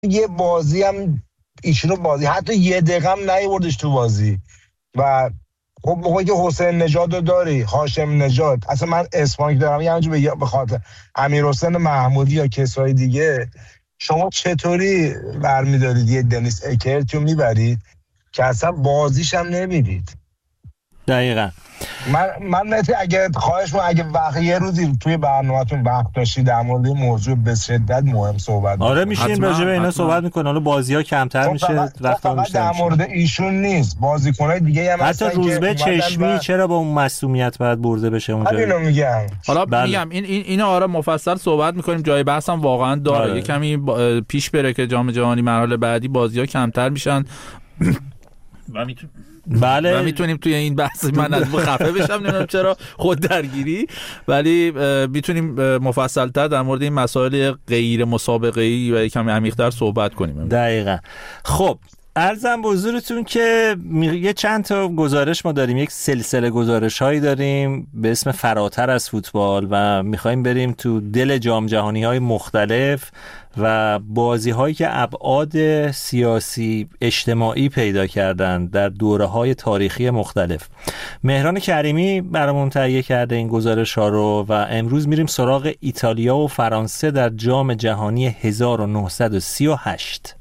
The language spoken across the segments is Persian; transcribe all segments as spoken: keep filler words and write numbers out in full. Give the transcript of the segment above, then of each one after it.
یه بازی هم ایشونو بازی حتی یه دقیقه هم نیوردش تو بازی. و خب موقعی که حسین نژاد رو داری، هاشم نژاد، اصلا من اسپانیک دارم یه همینجور به خاطر امیر حسین محمودی یا کسای دیگه، شما چطوری برمیدارید یه دنیس اکرت رو میبرید که اصلا بازیش هم نمیدید؟ دقیقاً. من من اگه خواهش من اگه وقت یه روزی توی برنامه‌تون وقت داشتید در مورد این موضوع به شدت مهم صحبت کنید. آره میشیم راجع به اینا صحبت میکنه. حالا بازی‌ها کمتر خب میشه، وقت فقط بیشتر در میشه. مورد ایشون نیست، بازیکن‌های دیگه هم حتی روزبه چشمی چرا با اون معصومیت باید برده بشه اونجا؟ همینو میگم. حالا بله. میگم این این اینا آره مفصل صحبت میکنیم، جای بحث هم واقعا داره. آره. یه کمی پیش بره که جام جهانی مرحله بعدی بازی‌ها کمتر میشن و میتون بله و میتونیم توی این بحث من از خفه بشم، نمیدونم چرا خود درگیری، ولی میتونیم مفصل‌تر در مورد این مسائل غیر مسابقه‌ای و کمی عمیق‌تر صحبت کنیم. دقیقاً. خب عرضم به حضورتون که یه چند تا گزارش ما داریم، یک سلسله گزارش هایی داریم به اسم فراتر از فوتبال و میخوایم بریم تو دل جام جهانی های مختلف و بازی هایی که ابعاد سیاسی اجتماعی پیدا کردن در دوره های تاریخی مختلف. مهران کریمی برامون تهیه کرده این گزارش ها رو و امروز میریم سراغ ایتالیا و فرانسه در جام جهانی هزار و نهصد و سی و هشت.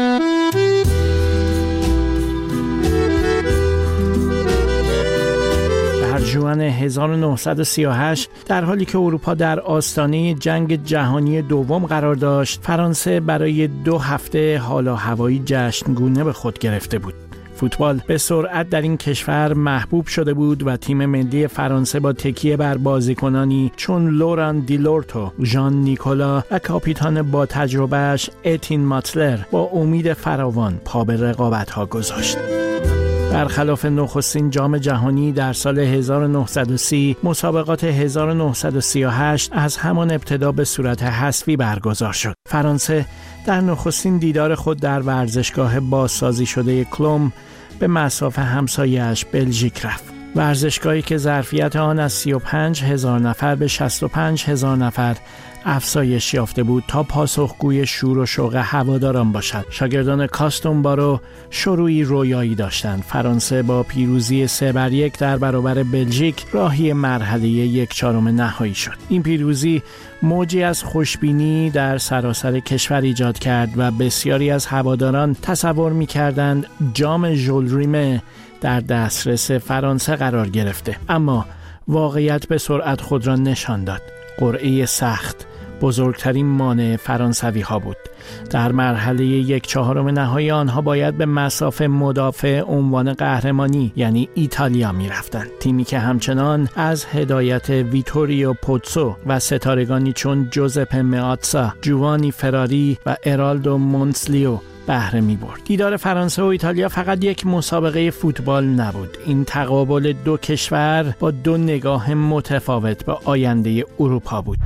ژوئن هزار و نهصد و سی و هشت در حالی که اروپا در آستانه جنگ جهانی دوم قرار داشت، فرانسه برای دو هفته حال و هوایی جشنگونه به خود گرفته بود. فوتبال به سرعت در این کشور محبوب شده بود و تیم ملی فرانسه با تکیه بر بازیکنانی چون لوران دیلورتو، ژان نیکولا و کاپیتان با تجربهش اتین ماتلر با امید فراوان پا به رقابت‌ها گذاشت. برخلاف نخستین جام جهانی در سال هزار و نهصد و سی، مسابقات هزار و نهصد و سی و هشت از همان ابتدا به صورت حذفی برگزار شد. فرانسه در نخستین دیدار خود در ورزشگاه بازسازی شده کلوم به مصاف همسایه‌اش بلژیک رفت. ورزشگاهی که ظرفیت آن از سی و پنج هزار نفر به شصت و پنج هزار نفر افزایش یافته بود تا پاسخگوی شور و شوق هواداران باشد. شاگردان کاستوم بارو شروعی رویایی داشتند. فرانسه با پیروزی سه بر یک در برابر بلژیک راهی مرحله یک چهارم نهایی شد. این پیروزی موجی از خوشبینی در سراسر کشور ایجاد کرد و بسیاری از هواداران تصور می‌کردند جام ژول ریمه در دسترس فرانسه قرار گرفته، اما واقعیت به سرعت خود را نشان داد. قرعه سخت بزرگترین مانع فرانسوی ها بود. در مرحله یک چهارم نهایی آنها باید به مصاف مدافع عنوان قهرمانی یعنی ایتالیا می رفتند. تیمی که همچنان از هدایت ویتوریو پوتسو و ستارگانی چون جوزپه مئاتسا، جوانی فراری و ارالدو مونسلیو بهره می برد. دیدار فرانسه و ایتالیا فقط یک مسابقه فوتبال نبود. این تقابل دو کشور با دو نگاه متفاوت به آینده اروپا بود.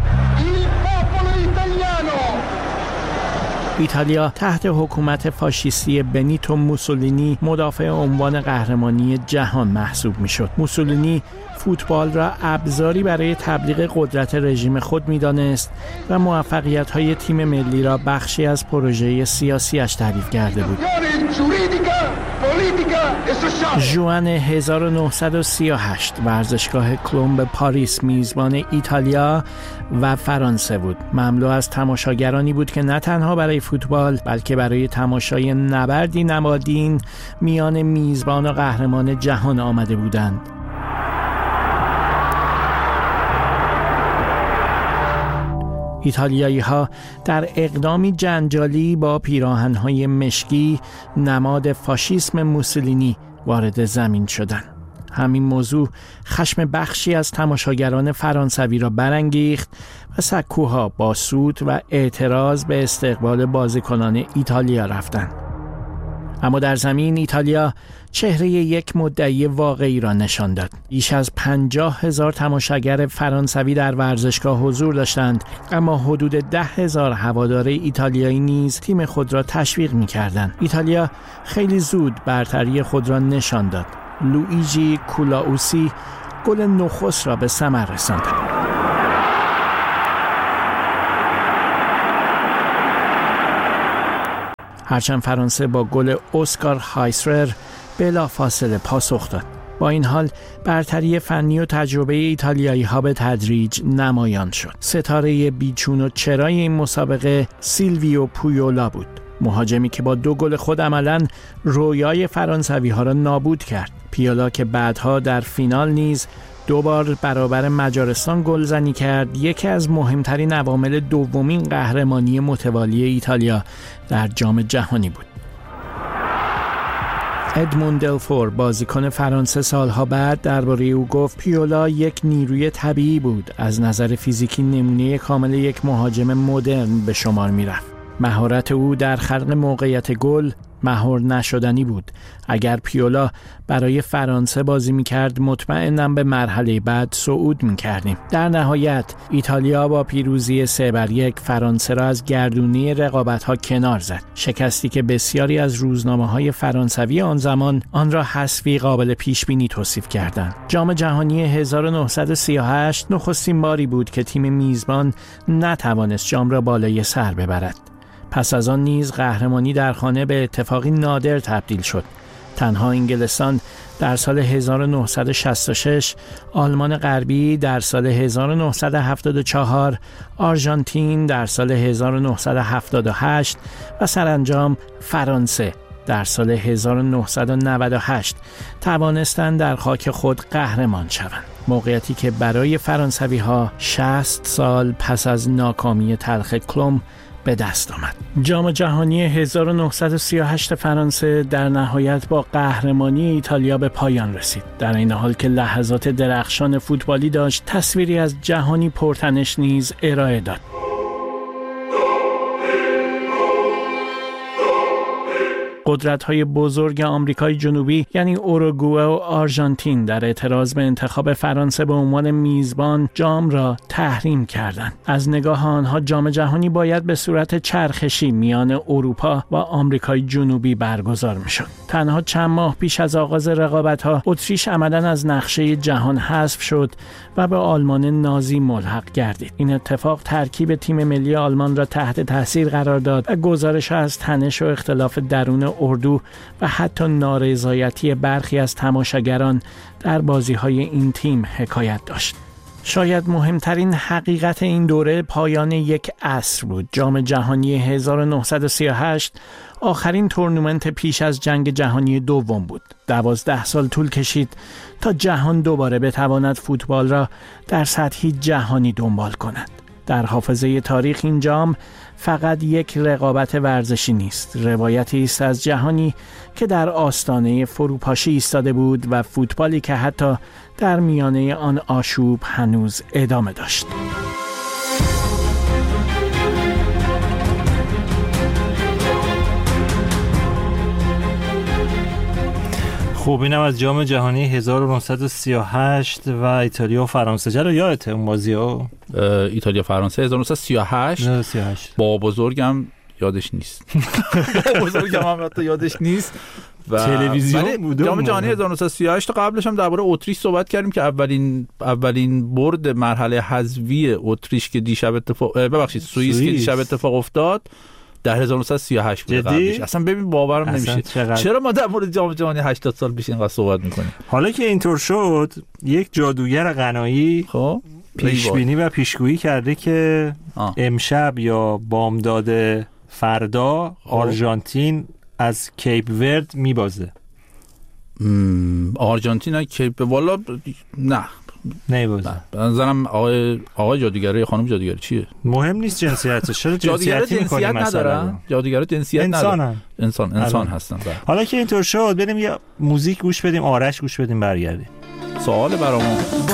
ایتالیا تحت حکومت فاشیستی بنیتو موسولینی مدافع عنوان قهرمانی جهان محسوب میشد. موسولینی فوتبال را ابزاری برای تبلیغ قدرت رژیم خود می‌دانست و موفقیت‌های تیم ملی را بخشی از پروژه سیاسیش تعریف کرده بود. ژوئن هزار و نهصد و سی و هشت ورزشگاه کلوم به پاریس میزبان ایتالیا و فرانسه بود. مملو از تماشاگرانی بود که نه تنها برای فوتبال بلکه برای تماشای نبردی نمادین میان میزبان و قهرمان جهان آمده بودند. ایتالیایی ها در اقدامی جنجالی با پیراهن‌های مشکی نماد فاشیسم موسولینی وارد زمین شدند. همین موضوع خشم بخشی از تماشاگران فرانسوی را برانگیخت و سکوها با سوت و اعتراض به استقبال بازیکنان ایتالیا رفتند. اما در زمین ایتالیا چهره یک مدعی واقعی را نشان داد. بیش از پنجاه هزار تماشاگر فرانسوی در ورزشگاه حضور داشتند، اما حدود ده هزار هوادار ایتالیایی نیز تیم خود را تشویق می‌کردند. ایتالیا خیلی زود برتری خود را نشان داد. لوئیجی کولاوسی گل نخست را به ثمر رساند. هرچند فرانسه با گل اسکار هایسرر بلافاصله پاسخ داد. با این حال برتری فنی و تجربه ایتالیایی ها به تدریج نمایان شد. ستاره بیچون و چرای این مسابقه سیلویو پویولا بود، مهاجمی که با دو گل خود عملاً رویای فرانسوی ها را نابود کرد. پیولا که بعدها در فینال نیز دو بار برابر مجارستان گلزنی کرد، یکی از مهمترین عوامل دومین قهرمانی متوالی ایتالیا در جام جهانی بود. ادموند دلفور بازیکن فرانسه سالها بعد درباره او گفت پیولا یک نیروی طبیعی بود، از نظر فیزیکی نمونه کامل یک مهاجم مدرن به شمار می‌رفت. مهارت او در خلق موقعیت گل مهار نشدنی بود. اگر پیولا برای فرانسه بازی می‌کرد مطمئنم به مرحله بعد صعود می‌کردیم. در نهایت ایتالیا با پیروزی سه بر یک فرانسه را از گردونه رقابت‌ها کنار زد. شکستی که بسیاری از روزنامه‌های فرانسوی آن زمان آن را حذفی قابل پیش‌بینی توصیف کردند. جام جهانی هزار و نهصد و سی و هشت نخستین باری بود که تیم میزبان نتوانست جام را بالای سر ببرد. پس از آن نیز قهرمانی در خانه به اتفاقی نادر تبدیل شد. تنها انگلستان در سال هزار و نهصد و شصت و شش، آلمان غربی در سال هزار و نهصد و هفتاد و چهار، آرژانتین در سال هزار و نهصد و هفتاد و هشت و سرانجام فرانسه در سال هزار و نهصد و نود و هشت توانستند در خاک خود قهرمان شوند. موقعیتی که برای فرانسوی ها شصت سال پس از ناکامی تلخ کلوم به دست آمد. جام جهانی هزار و نهصد و سی و هشت فرانسه در نهایت با قهرمانی ایتالیا به پایان رسید. در این حال که لحظات درخشان فوتبالی داشت، تصویری از جهانی پرتنش نیز ارائه داد. قدرت‌های بزرگ آمریکای جنوبی یعنی اوروگوئه و آرژانتین در اعتراض به انتخاب فرانسه به عنوان میزبان جام را تحریم کردند. از نگاه آنها جام جهانی باید به صورت چرخشی میان اروپا و آمریکای جنوبی برگزار می‌شد. تنها چند ماه پیش از آغاز رقابت‌ها اتریش عملاً از نقشه جهان حذف شد و به آلمان نازی ملحق گردید. این اتفاق ترکیب تیم ملی آلمان را تحت تاثیر قرار داد و گزارش از تنش و اختلاف درون اردو و حتی نارضایتی برخی از تماشاگران در بازی‌های این تیم حکایت داشت. شاید مهمترین حقیقت این دوره پایان یک عصر بود. جام جهانی هزار و نهصد و سی و هشت آخرین تورنمنت پیش از جنگ جهانی دوم بود. دوازده سال طول کشید تا جهان دوباره بتواند فوتبال را در سطحی جهانی دنبال کند. در حافظه تاریخ این جام فقط یک رقابت ورزشی نیست، روایتی است از جهانی که در آستانه فروپاشی ایستاده بود و فوتبالی که حتی در میانه آن آشوب هنوز ادامه داشت. خب اینم از جام جهانی هزار و نهصد و سی و هشت و ایتالیا و فرانسه. چرا یادته اون بازی‌ها؟ ایتالیا فرانسه هزار و نهصد و سی و هشت با بزرگم یادش نیست. با بزرگم هم حتی یادش نیست. و تلویزیون بود. جام جهانی هزار و نهصد و سی و هشت قبلش هم درباره اتریش صحبت کردیم که اولین اولین برد مرحله حذفی اتریش که دیشب اتفاق ببخشید سوئیس که دیشب اتفاق افتاد در هزار و نهصد و سی و هشت بود قبلش. اصلا ببین باورم نمیشه چقدر. چرا ما در مورد جام جهانی هشتاد سال پیش اینقدر صحبت میکنیم؟ حالا که اینطور شد، یک جادوگر غنایی خب پیش بینی و پیشگویی کرده که آه. امشب یا بامداد فردا آرژانتین از کیپ ورد میبازه. آرژانتین از کیپ والا نه نمیبازه. به نظرم آقای آقای جادوگره یا خانم جادوگره چیه؟ مهم نیست جنسیتش. چرا جنسیتی می‌کنی مثلا؟ جادوگرا جنسیت ندارن. انسان انسان انسان هستن. حالا که اینطور شد بریم یه موزیک گوش بدیم، آرش گوش بدیم برگردیم. سوال برامون